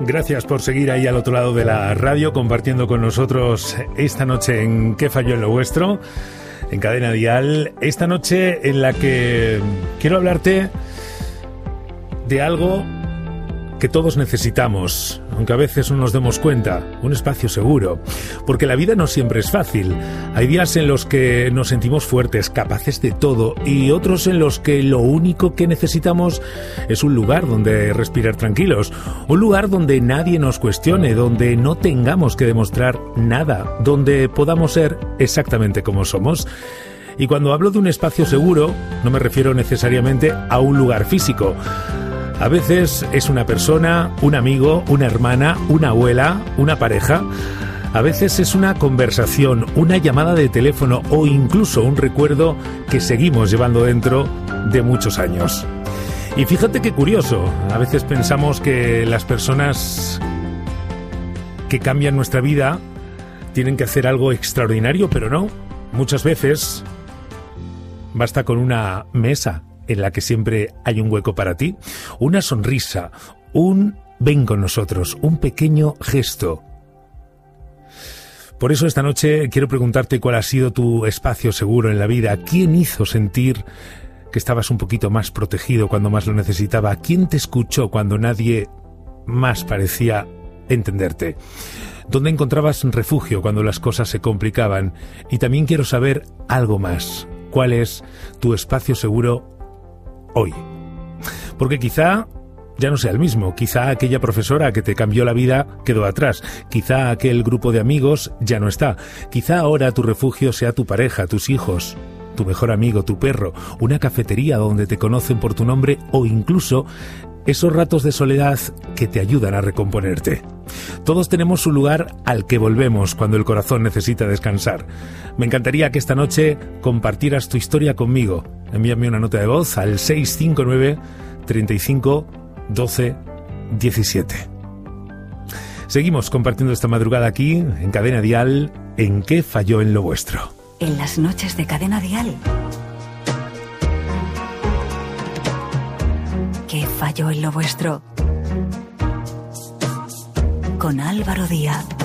Gracias por seguir ahí al otro lado de la radio, compartiendo con nosotros esta noche en ¿Qué falló en lo vuestro? En Cadena Dial. Esta noche en la que quiero hablarte de algo que todos necesitamos, aunque a veces no nos demos cuenta, un espacio seguro, porque la vida no siempre es fácil. Hay días en los que nos sentimos fuertes, capaces de todo, y otros en los que lo único que necesitamos es un lugar donde respirar tranquilos, un lugar donde nadie nos cuestione, donde no tengamos que demostrar nada, donde podamos ser exactamente como somos. Y cuando hablo de un espacio seguro, no me refiero necesariamente a un lugar físico. A veces es una persona, un amigo, una hermana, una abuela, una pareja. A veces es una conversación, una llamada de teléfono o incluso un recuerdo que seguimos llevando dentro de muchos años. Y fíjate qué curioso, a veces pensamos que las personas que cambian nuestra vida tienen que hacer algo extraordinario, pero no. Muchas veces basta con una mesa en la que siempre hay un hueco para ti, una sonrisa, un ven con nosotros, un pequeño gesto. Por eso esta noche quiero preguntarte cuál ha sido tu espacio seguro en la vida. ¿Quién hizo sentir que estabas un poquito más protegido cuando más lo necesitaba? ¿Quién te escuchó cuando nadie más parecía entenderte? ¿Dónde encontrabas refugio cuando las cosas se complicaban? Y también quiero saber algo más. ¿Cuál es tu espacio seguro hoy? Porque quizá ya no sea el mismo, quizá aquella profesora que te cambió la vida quedó atrás, quizá aquel grupo de amigos ya no está, quizá ahora tu refugio sea tu pareja, tus hijos, tu mejor amigo, tu perro, una cafetería donde te conocen por tu nombre o incluso esos ratos de soledad que te ayudan a recomponerte. Todos tenemos un lugar al que volvemos cuando el corazón necesita descansar. Me encantaría que esta noche compartieras tu historia conmigo. Envíame una nota de voz al 659 35 12 17. Seguimos compartiendo esta madrugada aquí en Cadena Dial, en ¿Qué falló en lo vuestro? En las noches de Cadena Dial. ¿Qué falló en lo vuestro? Con Álvaro Díaz.